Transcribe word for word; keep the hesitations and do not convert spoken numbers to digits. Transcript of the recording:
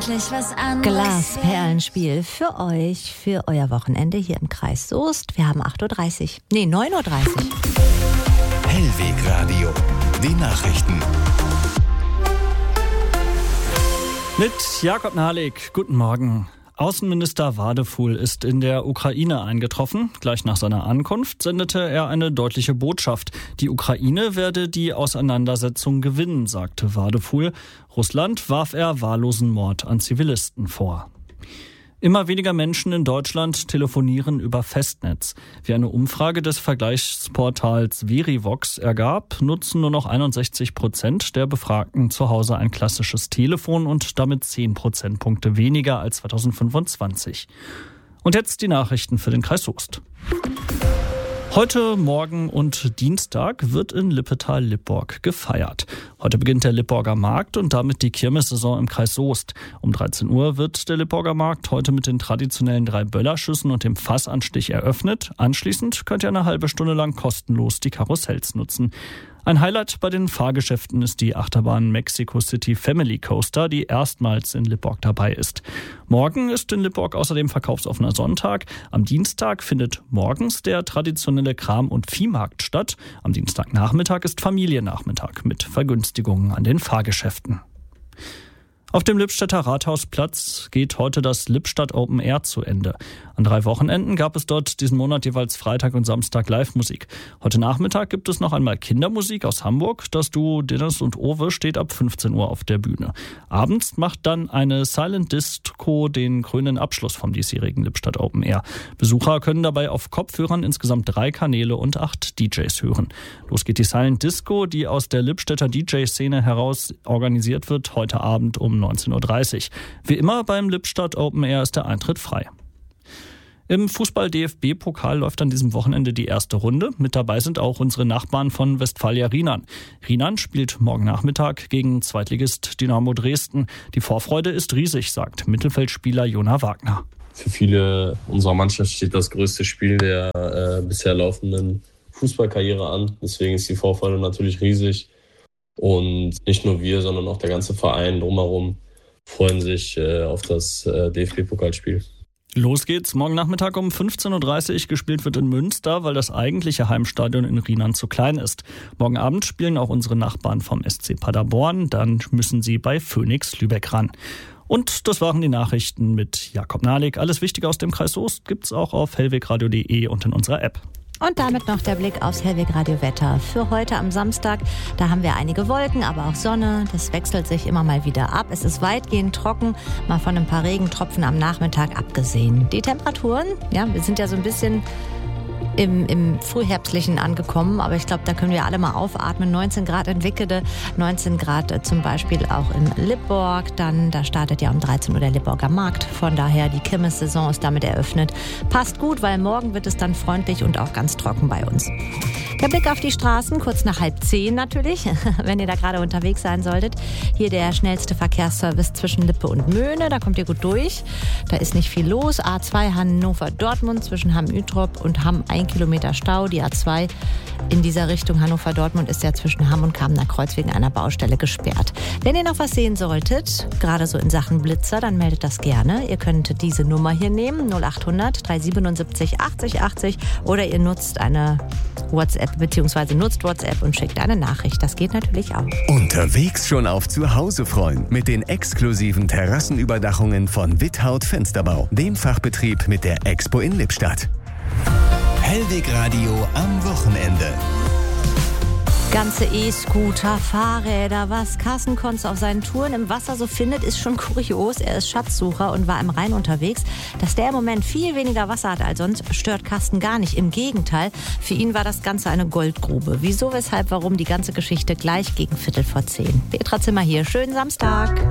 endlich was anderes. Glasperlenspiel für euch, für euer Wochenende hier im Kreis Soest. Wir haben acht Uhr dreißig, nee, neun Uhr dreißig. Hellweg Radio, die Nachrichten. Mit Jakob Nahlik, guten Morgen. Außenminister Wadefuhl ist in der Ukraine eingetroffen. Gleich nach seiner Ankunft sendete er eine deutliche Botschaft. Die Ukraine werde die Auseinandersetzung gewinnen, sagte Wadefuhl. Russland warf er wahllosen Mord an Zivilisten vor. Immer weniger Menschen in Deutschland telefonieren über Festnetz. Wie eine Umfrage des Vergleichsportals Verivox ergab, nutzen nur noch einundsechzig Prozent der Befragten zu Hause ein klassisches Telefon und damit zehn Prozentpunkte weniger als zweitausendfünfundzwanzig. Und jetzt die Nachrichten für den Kreis Soest. Heute, morgen und Dienstag wird in Lippetal-Lipborg gefeiert. Heute beginnt der Lipborger Markt und damit die Kirmessaison im Kreis Soest. Um dreizehn Uhr wird der Lipborger Markt heute mit den traditionellen drei Böllerschüssen und dem Fassanstich eröffnet. Anschließend könnt ihr eine halbe Stunde lang kostenlos die Karussells nutzen. Ein Highlight bei den Fahrgeschäften ist die Achterbahn Mexico City Family Coaster, die erstmals in Lipborg dabei ist. Morgen ist in Lipborg außerdem verkaufsoffener Sonntag. Am Dienstag findet morgens der traditionelle Kram- und Viehmarkt statt. Am Dienstagnachmittag ist Familiennachmittag mit Vergünstigungen an den Fahrgeschäften. Auf dem Lippstädter Rathausplatz geht heute das Lippstadt Open Air zu Ende. An drei Wochenenden gab es dort diesen Monat jeweils Freitag und Samstag Live-Musik. Heute Nachmittag gibt es noch einmal Kindermusik aus Hamburg. Das Duo Dennis und Owe steht ab fünfzehn Uhr auf der Bühne. Abends macht dann eine Silent Disco den krönenden Abschluss vom diesjährigen Lippstadt Open Air. Besucher können dabei auf Kopfhörern insgesamt drei Kanäle und acht D Js hören. Los geht die Silent Disco, die aus der Lippstädter D J-Szene heraus organisiert wird, heute Abend um neunzehn Uhr dreißig. Wie immer beim Lippstadt Open Air ist der Eintritt frei. Im Fußball-D F B-Pokal läuft an diesem Wochenende die erste Runde. Mit dabei sind auch unsere Nachbarn von Westfalia Rienan. Rienan spielt morgen Nachmittag gegen Zweitligist Dynamo Dresden. Die Vorfreude ist riesig, sagt Mittelfeldspieler Jona Wagner. Für viele unserer Mannschaft steht das größte Spiel der äh, bisher laufenden Fußballkarriere an. Deswegen ist die Vorfreude natürlich riesig. Und nicht nur wir, sondern auch der ganze Verein drumherum freuen sich äh, auf das äh, D F B-Pokalspiel. Los geht's morgen Nachmittag um fünfzehn Uhr dreißig. Gespielt wird in Münster, weil das eigentliche Heimstadion in Rienan zu klein ist. Morgen Abend spielen auch unsere Nachbarn vom S C Paderborn. Dann müssen sie bei Phoenix Lübeck ran. Und das waren die Nachrichten mit Jakob Nahlik. Alles Wichtige aus dem Kreis Soest gibt's auch auf hellwegradio punkt de und in unserer App. Und damit noch der Blick aufs Hellweg-Radio-Wetter für heute am Samstag. Da haben wir einige Wolken, aber auch Sonne. Das wechselt sich immer mal wieder ab. Es ist weitgehend trocken, mal von ein paar Regentropfen am Nachmittag abgesehen. Die Temperaturen, ja, wir sind ja so ein bisschen im, im Frühherbstlichen angekommen, aber ich glaube, da können wir alle mal aufatmen. neunzehn Grad in Wickede, neunzehn Grad äh, zum Beispiel auch in Lipborg. Dann, da startet ja um dreizehn Uhr der Lipborger Markt. Von daher, die Kirmessaison ist damit eröffnet. Passt gut, weil morgen wird es dann freundlich und auch ganz trocken bei uns. Der Blick auf die Straßen, kurz nach halb zehn natürlich, wenn ihr da gerade unterwegs sein solltet. Hier der schnellste Verkehrsservice zwischen Lippe und Möhne, da kommt ihr gut durch. Da ist nicht viel los. A zwei Hannover-Dortmund zwischen Hamm-Ütrop und Hamm ein Kilometer Stau. Die A zwei in dieser Richtung Hannover-Dortmund ist ja zwischen Hamm und Kamener Kreuz wegen einer Baustelle gesperrt. Wenn ihr noch was sehen solltet, gerade so in Sachen Blitzer, dann meldet das gerne. Ihr könnt diese Nummer hier nehmen, null acht hundert drei siebenundsiebzig achtzig achtzig, oder ihr nutzt eine WhatsApp bzw. nutzt WhatsApp und schickt eine Nachricht. Das geht natürlich auch. Unterwegs schon auf Zuhause freuen mit den exklusiven Terrassenüberdachungen von Withaut Fensterbau, dem Fachbetrieb mit der Expo in Lippstadt. Hellweg Radio am Wochenende. Ganze E-Scooter, Fahrräder, was Carsten Konz auf seinen Touren im Wasser so findet, ist schon kurios. Er ist Schatzsucher und war im Rhein unterwegs. Dass der im Moment viel weniger Wasser hat als sonst, stört Carsten gar nicht. Im Gegenteil, für ihn war das Ganze eine Goldgrube. Wieso, weshalb, warum, die ganze Geschichte gleich gegen Viertel vor zehn. Petra Zimmer hier, schönen Samstag.